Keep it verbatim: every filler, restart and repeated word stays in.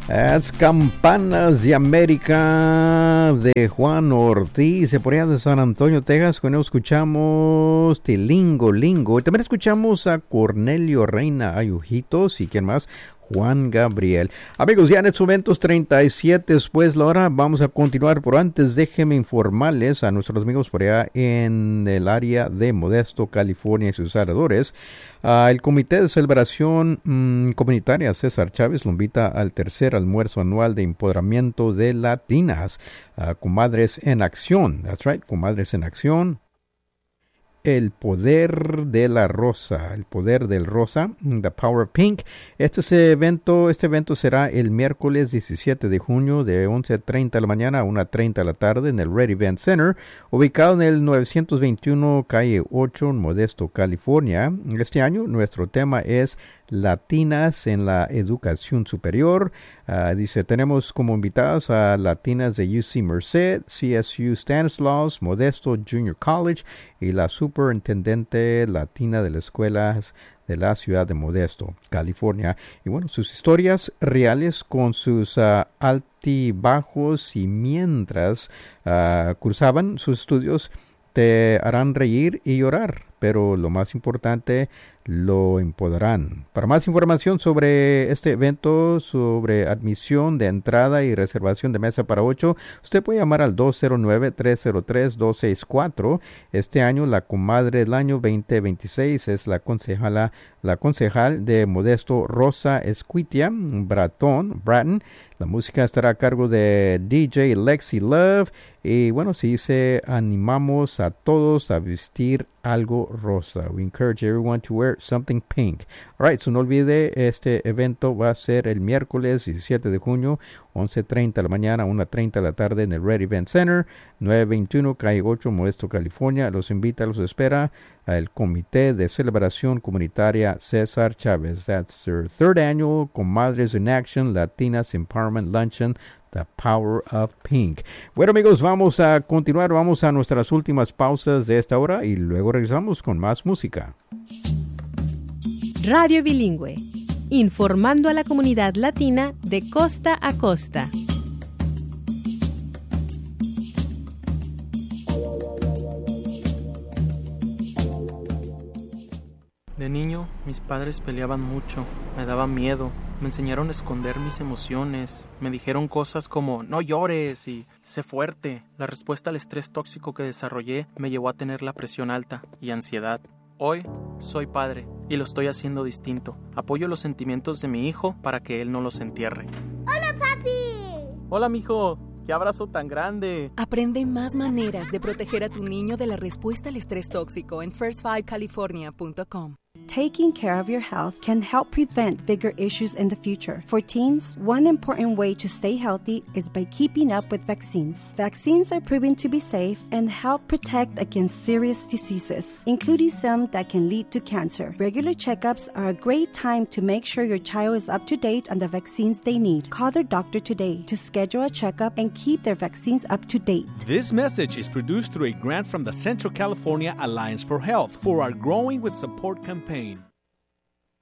Las Campanas de América de Juan Ortiz, se por allá de San Antonio, Texas. Con él escuchamos Tilingo Lingo. Y también escuchamos a Cornelio Reina Ayujitos y quién más, Juan Gabriel. Amigos, ya en estos momentos treinta y siete después la hora, vamos a continuar, pero antes déjenme informarles a nuestros amigos por allá en el área de Modesto, California y sus alrededores. Uh, el Comité de Celebración um, Comunitaria César Chávez lo invita al tercer almuerzo anual de empoderamiento de latinas, uh, Comadres en Acción. That's right, Comadres en Acción. El poder de la rosa, el poder del rosa, The Power of Pink. Este es evento, este evento será el miércoles diecisiete de junio de once treinta de la mañana a una treinta de la tarde en el Red Event Center, ubicado en el novecientos veintiuno calle ocho en Modesto, California. Este año nuestro tema es Latinas en la Educación Superior. Uh, dice, tenemos como invitadas a latinas de U C Merced, C S U Stanislaus, Modesto Junior College y la superintendente latina de las escuelas de la ciudad de Modesto, California. Y bueno, sus historias reales con sus uh, altibajos y mientras uh, cursaban sus estudios te harán reír y llorar, pero lo más importante, lo empoderarán. Para más información sobre este evento, sobre admisión de entrada y reservación de mesa para ocho, usted puede llamar al dos cero nueve, tres cero tres, dos seis cuatro. Este año la comadre del año veinte veintiséis es la concejala, la concejal de Modesto, Rosa Escutia Bratton, Bratton. La música estará a cargo de D J Lexi Love. Y bueno, si dice, animamos a todos a vestir algo rosa. We encourage everyone to wear something pink. All right, so no olvide, este evento va a ser el miércoles diecisiete de junio, once treinta de la mañana, una treinta de la tarde en el Red Event Center, novecientos veintiuno calle ocho, Modesto, California. Los invita, los espera el Comité de Celebración Comunitaria César Chávez. That's their third annual Comadres in Action Latinas Empowerment Luncheon, The Power of Pink. Bueno, amigos, vamos a continuar, vamos a nuestras últimas pausas de esta hora y luego regresamos con más música. Radio Bilingüe, informando a la comunidad latina de costa a costa. De niño, mis padres peleaban mucho, me daba miedo, me enseñaron a esconder mis emociones, me dijeron cosas como no llores y sé fuerte. La respuesta al estrés tóxico que desarrollé me llevó a tener la presión alta y ansiedad. Hoy soy padre y lo estoy haciendo distinto. Apoyo los sentimientos de mi hijo para que él no los entierre. ¡Hola, papi! Hola, mijo. ¡Qué abrazo tan grande! Aprende más maneras de proteger a tu niño de la respuesta al estrés tóxico en first five california punto com. Taking care of your health can help prevent bigger issues in the future. For teens, one important way to stay healthy is by keeping up with vaccines. Vaccines are proven to be safe and help protect against serious diseases, including some that can lead to cancer. Regular checkups are a great time to make sure your child is up to date on the vaccines they need. Call their doctor today to schedule a checkup and keep their vaccines up to date. This message is produced through a grant from the Central California Alliance for Health for our Growing with Support campaign.